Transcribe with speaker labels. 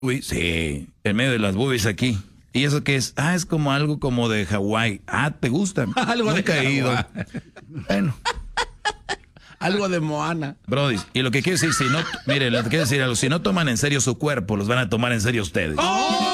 Speaker 1: Uy, sí, en medio de las boobies aquí. ¿Y eso qué es? Es como algo como de Hawái. ¿Te gustan?
Speaker 2: Algo
Speaker 1: Nunca
Speaker 2: de
Speaker 1: he ido.
Speaker 2: Hawái.
Speaker 1: Bueno.
Speaker 2: Algo de Moana.
Speaker 1: Brody, y lo que quiero decir, si no, miren, lo que quiero decir algo, si no toman en serio su cuerpo, los van a tomar en serio ustedes.
Speaker 2: ¡Oh!